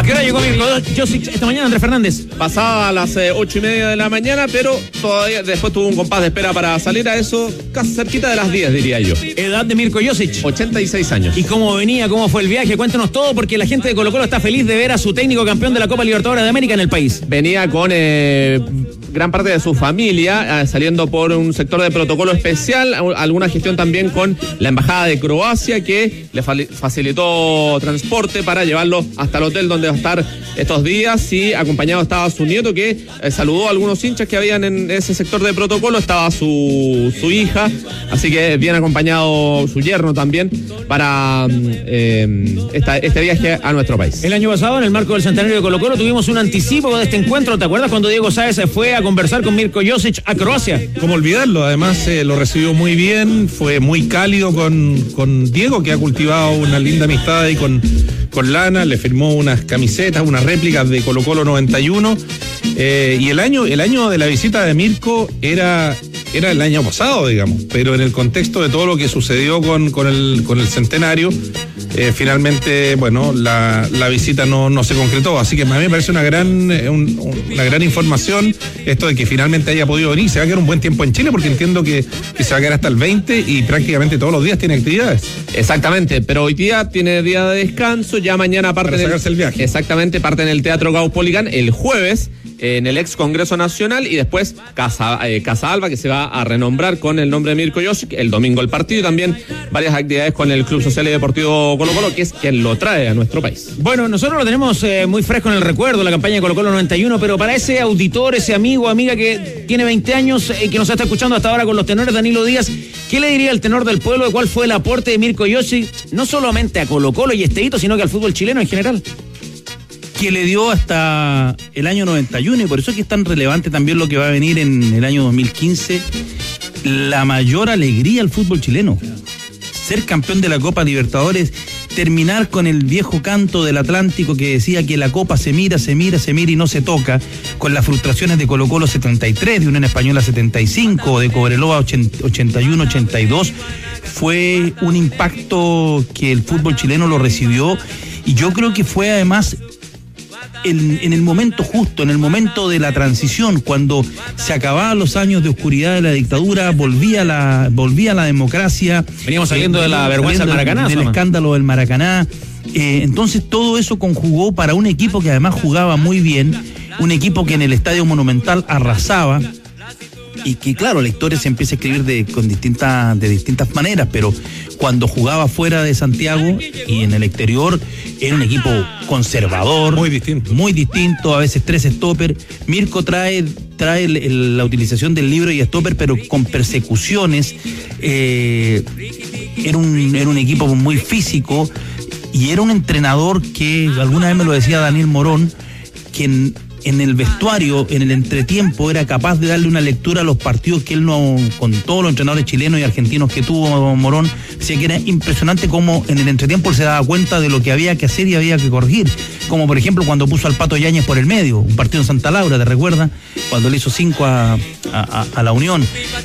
qué hora llegó Mirko Josic esta mañana, Andrés Fernández? Pasaba a las 8:30 de la mañana, pero todavía después tuvo un compás de espera para salir a eso, casi cerquita de las 10, diría yo. Edad de Mirko Josic. 86 años. ¿Y cómo venía? ¿Cómo fue el viaje? Cuéntanos todo, porque la gente de Colo-Colo está feliz de ver a su técnico campeón de la Copa Libertadores de América en el país. Venía con gran parte de su familia, saliendo por un sector de protocolo especial, alguna gestión también con la Embajada de Croacia, que le facilitó transporte para llevarlo hasta el hotel donde va a estar estos días, y acompañado estaba su nieto, que saludó a algunos hinchas que habían en ese sector de protocolo, estaba su hija, así que bien acompañado su yerno también para este viaje a nuestro país. El año pasado, en el marco del centenario de Colo-Colo, tuvimos un anticipo de este encuentro. ¿Te acuerdas cuando Diego Sáez se fue a conversar con Mirko Josic a Croacia? ¿Cómo olvidarlo? Además lo recibió muy bien, fue muy cálido con Diego, que ha cultivado una linda amistad ahí con Lana, le firmó unas camisetas, unas réplicas de Colo-Colo 91, y el año de la visita de Mirko era el año pasado, digamos, pero en el contexto de todo lo que sucedió con el centenario, finalmente, bueno, la visita no se concretó, así que a mí me parece una gran información esto de que finalmente haya podido venir. Se va a quedar un buen tiempo en Chile, porque entiendo que se va a quedar hasta el 20 y prácticamente todos los días tiene actividades. Exactamente, pero hoy día tiene día de descanso, ya mañana parte para sacarse el viaje. Exactamente, parte en el Teatro Caupolicán el jueves, en el ex Congreso Nacional, y después Casa Alba, que se va a renombrar con el nombre de Mirko Josic, el domingo el partido, y también varias actividades con el Club Social y Deportivo Colo-Colo, que es quien lo trae a nuestro país. Bueno, nosotros lo tenemos muy fresco en el recuerdo, la campaña de Colo-Colo 91, pero para ese auditor, ese amigo, amiga que tiene 20 años y que nos está escuchando hasta ahora con los tenores, Danilo Díaz, ¿qué le diría el tenor del pueblo de cuál fue el aporte de Mirko Josic, no solamente a Colo-Colo y este hito, sino que al fútbol chileno en general? Que le dio hasta el año 91, y por eso es que es tan relevante también lo que va a venir en el año 2015, la mayor alegría al fútbol chileno. Ser campeón de la Copa Libertadores, terminar con el viejo canto del Atlántico que decía que la Copa se mira y no se toca, con las frustraciones de Colo-Colo 73, de Unión Española 75, de Cobreloa 81-82, fue un impacto que el fútbol chileno lo recibió, y yo creo que fue además en el momento justo, en el momento de la transición, cuando se acababan los años de oscuridad de la dictadura, volvía la democracia. Veníamos saliendo de la vergüenza del Maracaná. Del escándalo del Maracaná. Entonces todo eso conjugó para un equipo que además jugaba muy bien, un equipo que en el Estadio Monumental arrasaba, y que claro, la historia se empieza a escribir de distintas maneras, pero cuando jugaba fuera de Santiago y en el exterior era un equipo conservador, muy distinto, a veces 3 stopper. Mirko trae la utilización del libro y stopper, pero con persecuciones. Era un equipo muy físico, y era un entrenador que alguna vez me lo decía Daniel Morón, que en el vestuario, en el entretiempo, era capaz de darle una lectura a los partidos que él no, con todos los entrenadores chilenos y argentinos que tuvo Morón, decía que era impresionante cómo en el entretiempo él se daba cuenta de lo que había que hacer y había que corregir, como por ejemplo cuando puso al Pato Yáñez por el medio, un partido en Santa Laura, ¿te recuerdas? Cuando le hizo 5 a la Unión.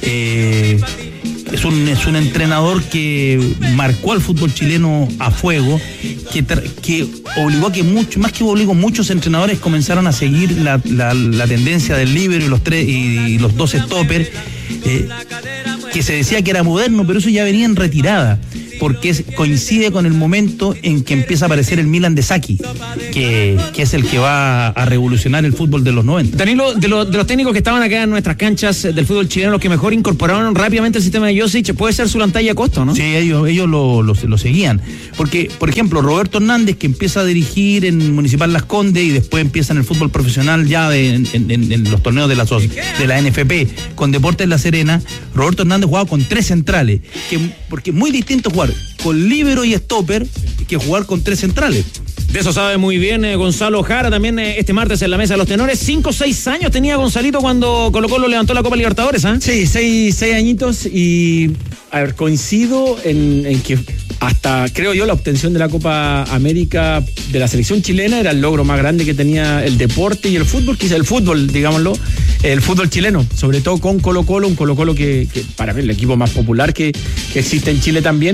Es un entrenador que marcó al fútbol chileno a fuego, que obligó a que muchos entrenadores comenzaron a seguir la tendencia del líbero y los 2 stoppers, que se decía que era moderno, pero eso ya venía en retirada, porque coincide con el momento en que empieza a aparecer el Milan de Sacchi, que es el que va a revolucionar el fútbol de los 90. Danilo, de los técnicos que estaban acá en nuestras canchas del fútbol chileno, los que mejor incorporaron rápidamente el sistema de Josic, puede ser Zulantay Acosta, ¿no? Sí, ellos lo seguían. Porque, por ejemplo, Roberto Hernández, que empieza a dirigir en Municipal Las Condes y después empieza en el fútbol profesional ya en los torneos de la NFP con Deportes La Serena. Roberto Hernández jugaba con 3 centrales, porque es muy distinto jugar con líbero y stopper que jugar con 3 centrales. De eso sabe muy bien Gonzalo Jara, también este martes en la mesa de los tenores. 5 o 6 años tenía Gonzalito cuando Colo-Colo levantó la Copa Libertadores, ¿eh? Sí, 6 añitos, y a ver, coincido en que hasta, creo yo, la obtención de la Copa América de la selección chilena era el logro más grande que tenía el deporte y el fútbol, quizá el fútbol, digámoslo, el fútbol chileno, sobre todo con Colo-Colo, un Colo-Colo que para mí es el equipo más popular que existe en Chile también.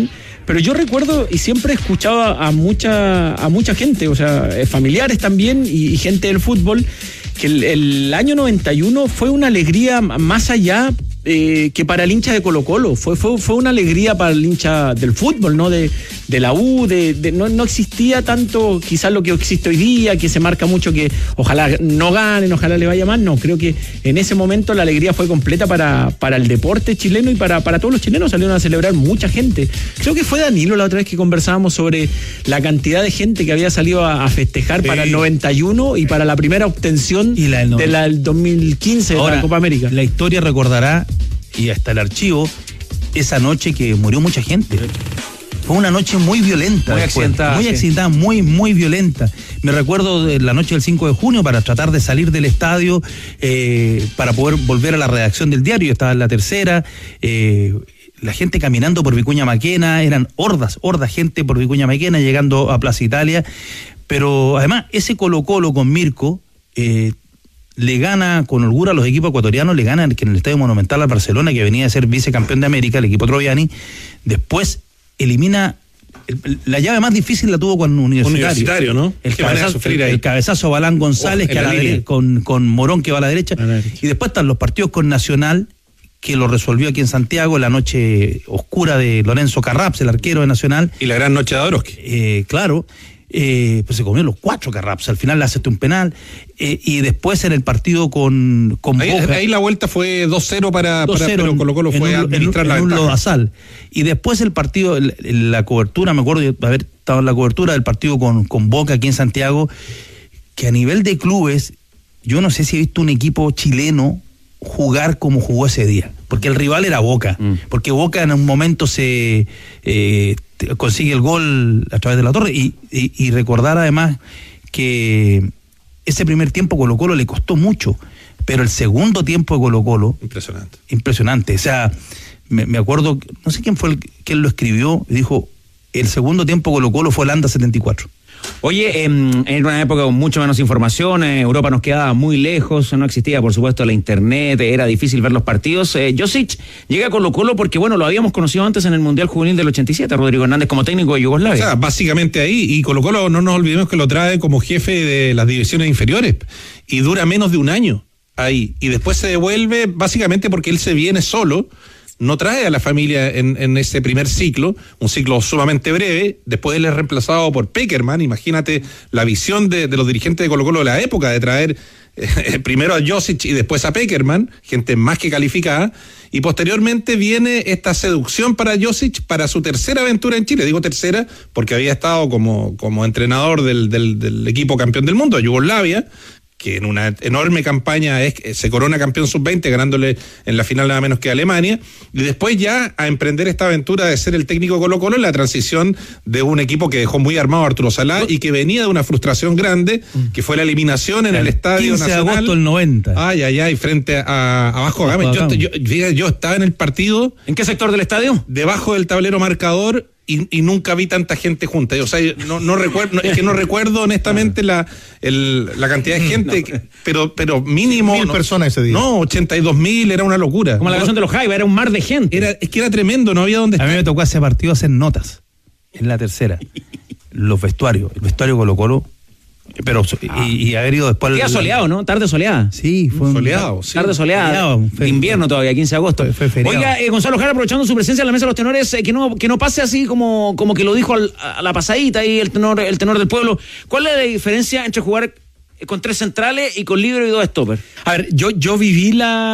Pero yo recuerdo y siempre escuchaba a mucha gente, o sea, familiares también y gente del fútbol, que el año 91 fue una alegría más allá que para el hincha de Colo-Colo, fue una alegría para el hincha del fútbol, ¿no? De la U, no existía tanto quizás lo que existe hoy día, que se marca mucho que ojalá no ganen, ojalá le vaya mal. No, creo que en ese momento la alegría fue completa para el deporte chileno y para todos los chilenos. Salieron a celebrar mucha gente. Creo que fue Danilo la otra vez que conversábamos sobre la cantidad de gente que había salido a festejar para el 91 y para la primera obtención de la del 2015 de la Copa América. La historia recordará, y hasta el archivo, esa noche que murió mucha gente. Fue una noche muy violenta. Muy accidentada, muy violenta. Me recuerdo de la noche del 5 de junio para tratar de salir del estadio, para poder volver a la redacción del diario. Estaba en la tercera, la gente caminando por Vicuña Maquena, eran hordas gente por Vicuña Maquena llegando a Plaza Italia. Pero además, ese Colo-Colo con Mirko, le gana con holgura a los equipos ecuatorianos, le gana que en el Estadio Monumental a Barcelona, que venía a ser vicecampeón de América, el equipo Troviani. Después elimina, la llave más difícil la tuvo con Universitario, ¿no? El cabezazo Balán González, que con Morón, que va a la derecha. Y después están los partidos con Nacional, que lo resolvió aquí en Santiago, la noche oscura de Lorenzo Carraps, el arquero de Nacional. Y la gran noche de Adoroski. Claro. Pues se comió los 4 Carraps, al final le hace un penal, y después en el partido con Boca. Ahí la vuelta fue 2-0 para pero Colo-Colo fue a administrar la ventaja. Lodazal. Y después el partido, la cobertura, me acuerdo de haber estado en la cobertura del partido con Boca aquí en Santiago, que a nivel de clubes, yo no sé si he visto un equipo chileno jugar como jugó ese día, porque el rival era Boca, porque Boca en un momento se consigue el gol a través de la torre, y recordar además que ese primer tiempo Colo-Colo le costó mucho, pero el segundo tiempo de Colo-Colo impresionante, o sea, me acuerdo, no sé quién fue quien lo escribió, dijo, el segundo tiempo Colo-Colo fue Holanda 74. Oye, en una época con mucho menos información, Europa nos quedaba muy lejos, no existía por supuesto la internet, era difícil ver los partidos. Josic llega a Colo-Colo porque, bueno, lo habíamos conocido antes en el Mundial Juvenil del 87, Rodrigo Hernández como técnico de Yugoslavia. O sea, básicamente ahí, y Colo-Colo no nos olvidemos que lo trae como jefe de las divisiones inferiores, y dura menos de un año ahí, y después se devuelve básicamente porque él se viene solo. No trae a la familia en ese primer ciclo, un ciclo sumamente breve. Después él es reemplazado por Pekerman. Imagínate la visión de los dirigentes de Colo-Colo de la época, de traer primero a Josic y después a Pekerman, gente más que calificada. Y posteriormente viene esta seducción para Josic para su tercera aventura en Chile. Digo tercera porque había estado como entrenador del equipo campeón del mundo, Yugoslavia, que en una enorme campaña se corona campeón sub-20, ganándole en la final nada menos que a Alemania, y después ya a emprender esta aventura de ser el técnico Colo-Colo en la transición de un equipo que dejó muy armado a Arturo Salá y que venía de una frustración grande, que fue la eliminación en el Estadio 15 Nacional. de agosto del 90. Ay, frente a Vasco Gama. Yo estaba en el partido. ¿En qué sector del estadio? Debajo del tablero marcador. Y nunca vi tanta gente junta. O sea, no recuerdo, es que no recuerdo honestamente la cantidad de gente, pero mínimo 1,000 personas ese día. No, 82,000, era una locura. Como la canción de los Jaivas, era un mar de gente. Es que era tremendo, no había dónde estar. A mí me tocó ese partido hacer notas en la tercera. Los vestuarios, el vestuario Colo-Colo, pero y haber ido después. Día soleado, ¿no? Tarde soleada. Sí, fue soleado. Sí. Tarde soleada. Invierno todavía, 15 de agosto. Fue feriado. Oiga, Gonzalo Jara, aprovechando su presencia en la mesa de los tenores, que no pase así como que lo dijo a la pasadita ahí el tenor del pueblo. ¿Cuál es la diferencia entre jugar con 3 centrales y con libero y 2 stoppers? A ver, yo viví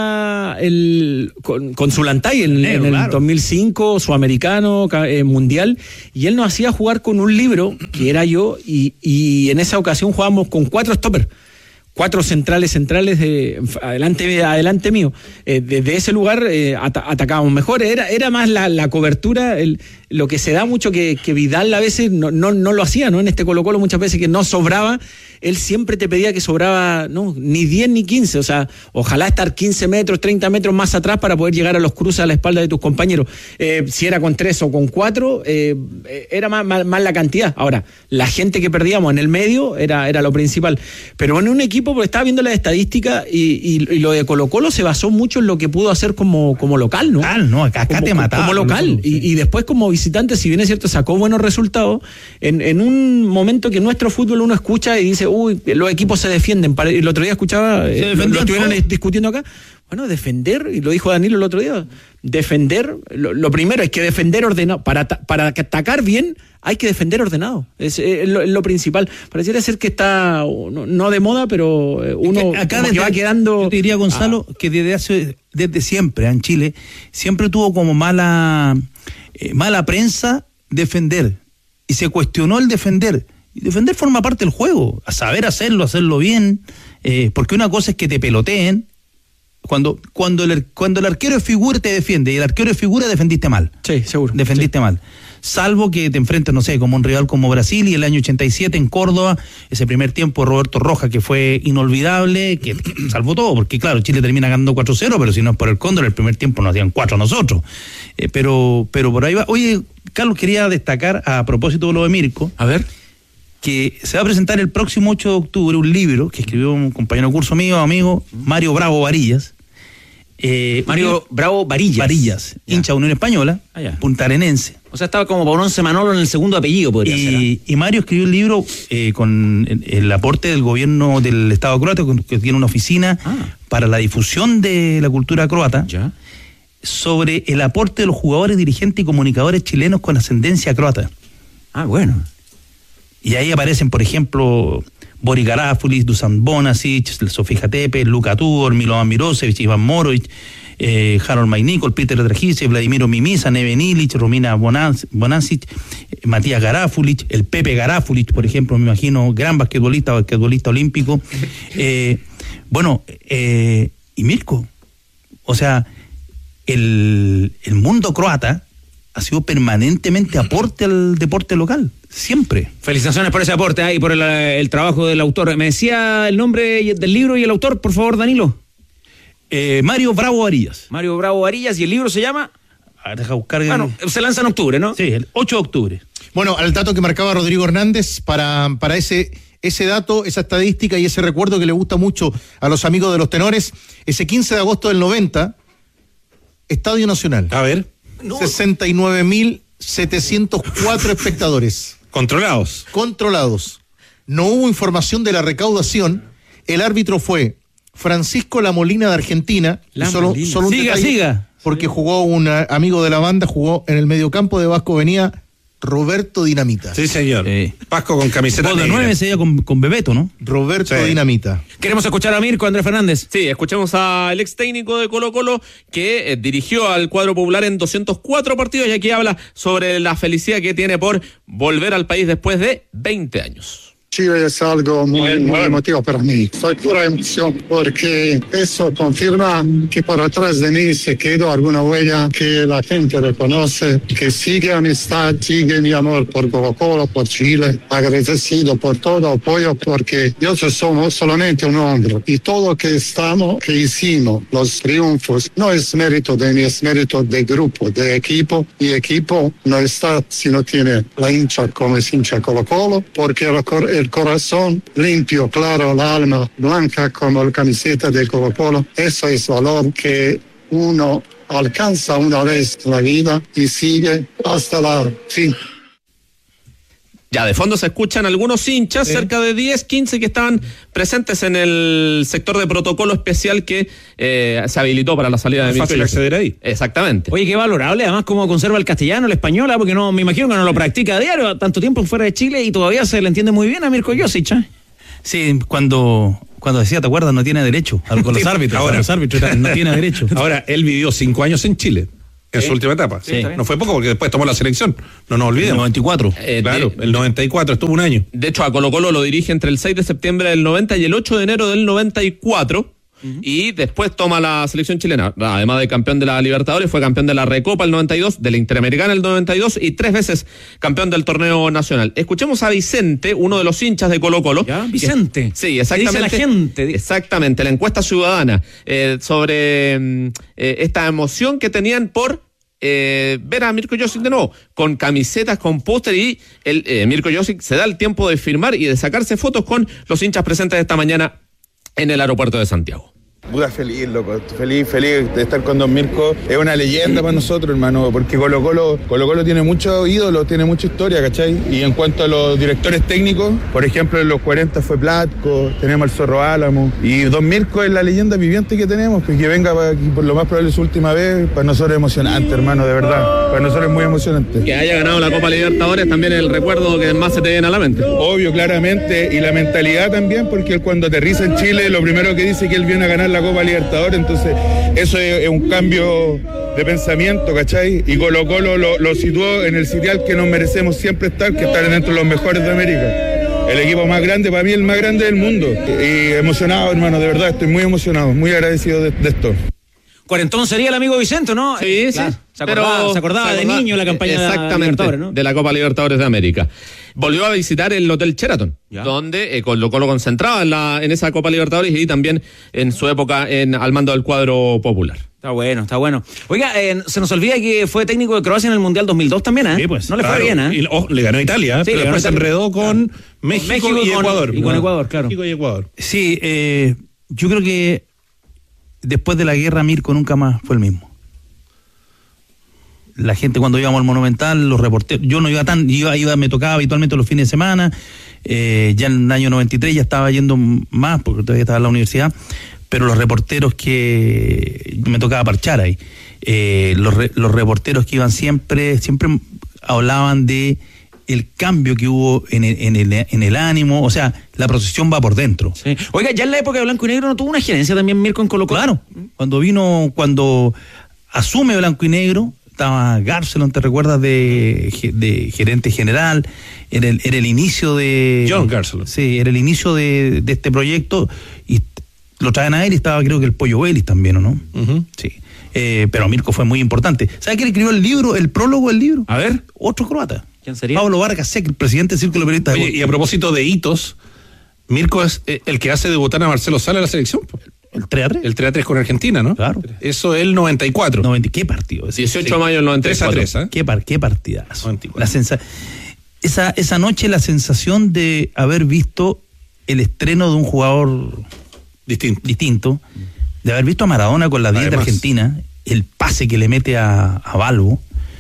con Zulantay en el 2005, sudamericano, mundial, y él nos hacía jugar con un libero, que era yo, y en esa ocasión jugábamos con 4 stoppers. 4 centrales de adelante mío. Desde ese lugar atacábamos mejor. Era más la cobertura, lo que se da mucho que Vidal a veces no lo hacía, ¿no? En este Colo-Colo muchas veces que no sobraba. Él siempre te pedía que sobraba, no, ni 10 ni 15, o sea, ojalá estar 15 metros, 30 metros más atrás para poder llegar a los cruces a la espalda de tus compañeros. Si era con 3 o con 4, era más la cantidad. Ahora, la gente que perdíamos en el medio era lo principal. Pero en un equipo, porque estaba viendo las estadísticas y lo de Colo-Colo se basó mucho en lo que pudo hacer como local, ¿no? Acá te mataba. Como local, y después como visitante. visitante, si bien es cierto, sacó buenos resultados, en un momento que nuestro fútbol uno escucha y dice, los equipos se defienden. El otro día escuchaba, lo estuvieron discutiendo acá. Bueno, defender, y lo dijo Danilo el otro día, defender, lo primero es que defender ordenado. Para atacar bien hay que defender ordenado. Es lo principal. Pareciera ser que está, no de moda, pero uno acá que va quedando... Yo te diría, Gonzalo, que desde siempre en Chile, siempre tuvo como mala prensa defender. Y se cuestionó el defender. Y defender forma parte del juego. A saber hacerlo bien. Porque una cosa es que te peloteen. Cuando el arquero es figura te defiende y el arquero es figura defendiste mal. Sí, seguro. Defendiste mal. Salvo que te enfrentes, no sé, como un rival como Brasil y el año 87 en Córdoba, ese primer tiempo Roberto Rojas que fue inolvidable, que salvó todo, porque claro, Chile termina ganando 4-0, pero si no es por el Cóndor, el primer tiempo nos hacían 4 a nosotros. Pero por ahí va. Oye, Carlos, quería destacar a propósito de lo de Mirko. A ver. Que se va a presentar el próximo 8 de octubre un libro que escribió un compañero de curso mío, amigo, Mario Bravo Varillas. Mario Bravo Varillas. Hincha de Unión Española, puntarenense. O sea, estaba como Paunonce Manolo en el segundo apellido, podría ser. Y Mario escribió un libro con el aporte del gobierno del Estado croata, que tiene una oficina para la difusión de la cultura croata, sobre el aporte de los jugadores, dirigentes y comunicadores chilenos con ascendencia croata. Bueno. Y ahí aparecen, por ejemplo, Boris Garafulis, Dusan Bonasic, Sofija Tepe, Luka Tudor, Milovan Mirosevic, Iván Morovic, Harold Maynicol, Peter Dragice, Vladimiro Mimisa, Neven Ilic, Romina Bonasic, Matías Garafulic, el Pepe Garafulic, por ejemplo, me imagino, gran basquetbolista olímpico. Y Mirko. O sea, el mundo croata ha sido permanentemente aporte al deporte local, siempre. Felicitaciones por ese aporte y por el trabajo del autor. ¿Me decía el nombre del libro y el autor, por favor, Danilo? Mario Bravo Varillas. Mario Bravo Varillas, ¿y el libro se llama? A ver, deja buscar. Se lanza en octubre, ¿no? Sí, el 8 de octubre. Bueno, al dato que marcaba Rodrigo Hernández, para ese dato, esa estadística y ese recuerdo que le gusta mucho a los amigos de los tenores, ese 15 de agosto del 90, Estadio Nacional. A ver. 69.704 espectadores. Controlados. No hubo información de la recaudación. El árbitro fue Francisco La Molina de Argentina. Solo un siga. Porque jugó un amigo de la banda, jugó en el mediocampo de Vasco, venía Roberto Dinamita. Sí, señor. Vasco con camiseta negra. 9 sería con Bebeto, ¿no? Roberto Dinamita. Queremos escuchar a Mirko, Andrés Fernández. Sí, escuchemos al ex técnico de Colo-Colo que dirigió al cuadro popular en 204 partidos y aquí habla sobre la felicidad que tiene por volver al país después de 20 años. Chile es algo muy emotivo para mí. Soy pura emoción porque eso confirma que por atrás de mí se quedó alguna huella que la gente reconoce, que sigue amistad, sigue mi amor por Colo-Colo, por Chile. Agradecido por todo apoyo porque nosotros somos solamente un hombre y todo que hicimos, los triunfos, no es mérito de mí, es mérito de grupo, de equipo. Y equipo no está si no tiene la hincha como es hincha Colo-Colo, porque el corazón limpio, claro, la alma blanca como la camiseta de Colo-Colo. Eso es valor que uno alcanza una vez en la vida y sigue hasta la fin. Ya, de fondo se escuchan algunos hinchas, cerca de 10, 15 que estaban presentes en el sector de protocolo especial que se habilitó para la salida de Mirko. Fácil acceder ahí. Exactamente. Oye, qué valorable, además, cómo conserva el castellano, el español, porque no me imagino que no lo practica a diario, tanto tiempo fuera de Chile y todavía se le entiende muy bien a Mirko Josic. Sí, cuando decía, ¿te acuerdas? No tiene derecho con los árbitros. Ahora, los árbitros no tiene derecho. Ahora, él vivió 5 años en Chile. En su última etapa. Sí. No fue poco porque después tomó la selección. No nos olvidemos. El 94. Claro, el 94 estuvo un año. De hecho, a Colo-Colo lo dirige entre el 6 de septiembre del 90 y el 8 de enero del 94. Y después toma la selección chilena. Además de campeón de la Libertadores, fue campeón de la Recopa el 92, de la Interamericana el 92 y 3 veces campeón del torneo nacional. Escuchemos a Vicente, uno de los hinchas de Colo-Colo. ¿Ya? Vicente. Sí, exactamente. ¿Qué dice la gente? Exactamente, la encuesta ciudadana sobre esta emoción que tenían por ver a Mirko Josic de nuevo, con camisetas, con póster y Mirko Josic se da el tiempo de firmar y de sacarse fotos con los hinchas presentes esta mañana en el aeropuerto de Santiago. Puta, feliz, loco, feliz de estar con Don Mirko. Es una leyenda para nosotros, hermano, porque Colo Colo tiene muchos ídolos, tiene mucha historia, ¿cachai? Y en cuanto a los directores técnicos, por ejemplo, en los 40 fue Platco, tenemos al Zorro Álamo, y Don Mirko es la leyenda viviente que tenemos, que venga aquí por lo más probable su última vez, para nosotros es emocionante, hermano, de verdad, para nosotros es muy emocionante. Que haya ganado la Copa Libertadores también es el recuerdo que más se te viene a la mente. Obvio, claramente, y la mentalidad también, porque él cuando aterriza en Chile, lo primero que dice es que él viene a ganar la Copa Libertadores, entonces eso es un cambio de pensamiento, ¿cachai? Y Colo Colo lo situó en el sitial que nos merecemos siempre estar, que estar dentro de los mejores de América. El equipo más grande, para mí el más grande del mundo. Y emocionado, hermano, de verdad, estoy muy emocionado, muy agradecido de esto. Cuarentón sería el amigo Vicente, ¿no? Sí, claro. sí. Se acordaba de niño la campaña exactamente, de Libertadores, ¿no? de la Copa Libertadores de América. Volvió a visitar el Hotel Sheraton, donde Colo Colo concentraba en esa Copa Libertadores y también en su época al mando del cuadro popular. Está bueno. Oiga, se nos olvida que fue técnico de Croacia en el Mundial 2002 también, ¿eh? Sí, pues, no le fue bien, ¿eh? Y le ganó a Italia, sí, pero después se enredó con México y Ecuador. Y con Ecuador, claro. México y Ecuador. Sí, yo creo que después de la guerra Mirko nunca más fue el mismo. La gente cuando íbamos al Monumental, los reporteros, yo no iba me tocaba habitualmente los fines de semana, ya en el año 93 ya estaba yendo más, porque todavía estaba en la universidad, pero los reporteros que me tocaba parchar ahí, los reporteros que iban siempre hablaban de el cambio que hubo en el ánimo, o sea, la procesión va por dentro. Sí. Oiga, ya en la época de Blanco y Negro no tuvo una gerencia también Mirko en Colo Colo. Claro, cuando asume Blanco y Negro, estaba Garcelon, ¿te recuerdas? De gerente general, era el inicio de... John Garcelon. Sí, era el inicio de este proyecto, y lo traen a él, y estaba creo que el Pollo Vélez también, ¿o no? Uh-huh. Sí. Pero Mirko fue muy importante. ¿Sabes quién escribió el libro, el prólogo del libro? A ver. Otro croata. ¿Quién sería? Pablo Vargas Sek, el presidente del Círculo Periodista. Oye, y a propósito de hitos, Mirko es el que hace debutar a Marcelo Sala en la selección. El 3-3. El 3-3 con Argentina, ¿no? Claro. Eso es el 94. ¿Qué partido? 18 de mayo del 94. 3-3, ¿eh? ¿Qué partidazo? 94. Esa noche la sensación de haber visto el estreno de un jugador distinto, de haber visto a Maradona con la 10 de Argentina, el pase que le mete a Balbo,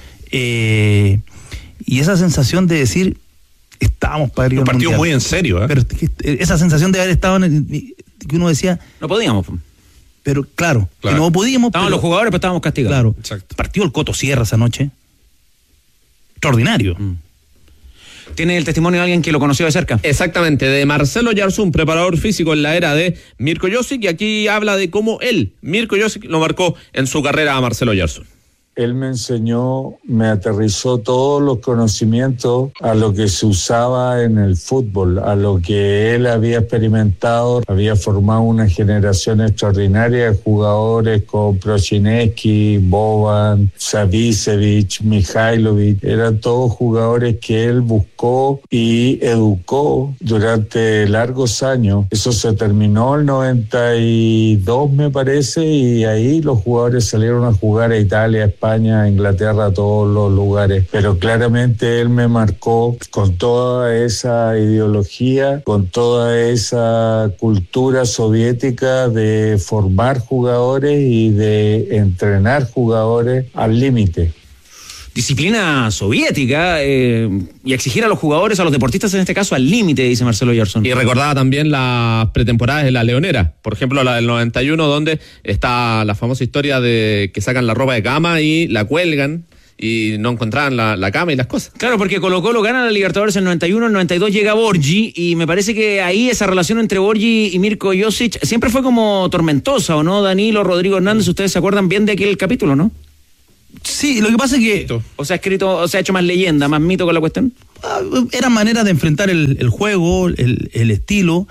y esa sensación de decir, estábamos para ir un al partido mundial. muy en serio, ¿eh? Pero esa sensación de haber estado que uno decía, no podíamos. pero claro. Que no podíamos. Estaban los jugadores, pero estábamos castigados. Claro. Exacto. Partió el Coto Sierra esa noche. Extraordinario. ¿Tiene el testimonio de alguien que lo conoció de cerca? Exactamente, de Marcelo Yarzún, preparador físico en la era de Mirko Josic, y aquí habla de cómo Mirko Josic, lo marcó en su carrera a Marcelo Yarzún. Él me enseñó, me aterrizó todos los conocimientos a lo que se usaba en el fútbol, a lo que él había experimentado. Había formado una generación extraordinaria de jugadores como Prosinecki, Boban, Savicevic, Mihailovic. Eran todos jugadores que él buscó y educó durante largos años. Eso se terminó el 92, me parece, y ahí los jugadores salieron a jugar a Italia, España, Inglaterra, a todos los lugares, pero claramente él me marcó con toda esa ideología, con toda esa cultura soviética de formar jugadores y de entrenar jugadores al límite. Disciplina soviética y exigir a los jugadores, a los deportistas en este caso, al límite, dice Marcelo Yarzún. Y recordaba también las pretemporadas de la Leonera, por ejemplo la del 91, donde está la famosa historia de que sacan la ropa de cama y la cuelgan y no encontraban la cama y las cosas. Claro, porque Colo Colo gana la Libertadores en el 91, en el 92 llega Borgi, y me parece que ahí esa relación entre Borgi y Mirko Josic siempre fue como tormentosa, ¿o no? Danilo, Rodrigo Hernández, ustedes se acuerdan bien de aquel capítulo, ¿no? Sí, lo que pasa es que... ¿O se ha hecho más leyenda, más mito con la cuestión? Era manera de enfrentar el juego, el estilo,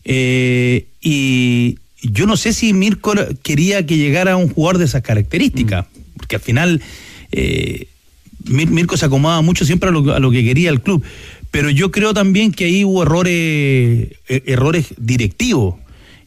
y yo no sé si Mirko quería que llegara un jugador de esas características, porque al final Mirko se acomodaba mucho siempre a lo que quería el club, pero yo creo también que ahí hubo errores directivos,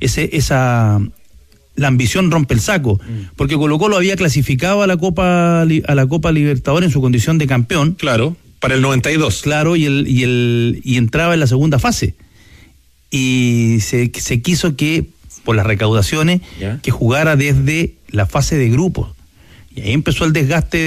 la ambición rompe el saco, porque Colo Colo había clasificado a la Copa Libertadores en su condición de campeón. Claro, para el 92. Claro, y entraba en la segunda fase. Y se quiso que por las recaudaciones, ¿Ya? que jugara desde la fase de grupos. Y ahí empezó el desgaste